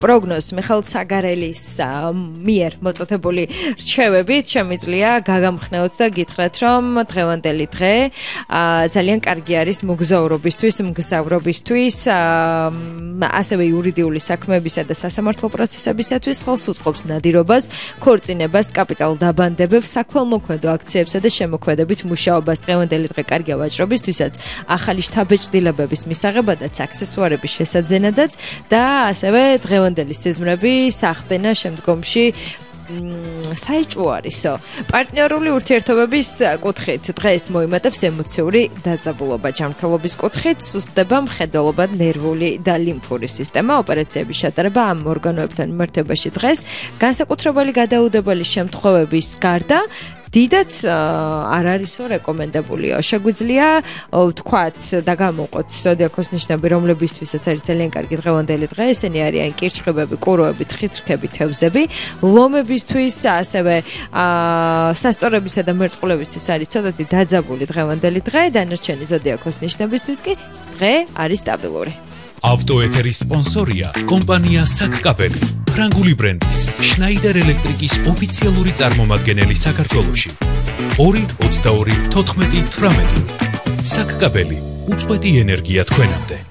პროგნოზ მიხეილ საგარელის მიერ მოწოდებული რჩევებით შემიძლია გაგამხნევოთ და გითხრათ, რომ დღევანდელი დღე ძალიან კარგი არის მგზავრობისთვის, ასევე იურიდიული საქმეებისა და სასამართლო პროცესებისათვის, ხელს უწყობს ნადირობას, ქორწინებას, კაპიტალ დაბანდებებს, საქველმოქმედო აქციებსა და შემოქმედებით მუშაობას. დღევანდელი დღე კარგია ვაჭრობისთვისაც, ახალი შთაბეჭდილებების მისაღებადაც, აქსესუარების შესაძენადაც და ასევე დღევანდელი სიზმრები სახდენა შემდგომში საეჭვო არისო. პარტნიორული ურთიერთობების კუთხით დღეს მოიმატებს ემოციური დაძაბულობა, ჯანმრთელობის კუთხით სუსტდება მხედველობა, ნერვული და ლიმფური სისტემა, ოპერაციების ჩატარება ამ ორგანოებთან მიმართებაში დღეს განსაკუთრებული გადაუდებელი შემთხვევების გარდა დიდად არ არისო რეკომენდებულიო. შეგვიძლია ვთქვათ და გამოვყოთ ზოდიაქოს ნიშნები, რომლებისთვისაც არის ძალიან კარგი დღევანდელი დღე, ესენი არიან კირჩხიბები, კუროები, თხიცრქები, თევზები, ლომებისთვის, ასევე სასწორებისა და მერწყულებისთვის არის ცოტათი დაძაბული დღევანდელი დღე, დანარჩენი ზოდიაქოს ნიშნებისთვის კი დღე არის სტაბილური. ავტოეთერის სპონსორია კომპანია საკკაპელი, ფრანგული ბრენდის შნაიდერ ელექტრიკის ოფიციალური წარმომადგენელი საქართველოში. 222 14 18 საკკაპელი, უწყვეტი ენერგია თქვენამდე.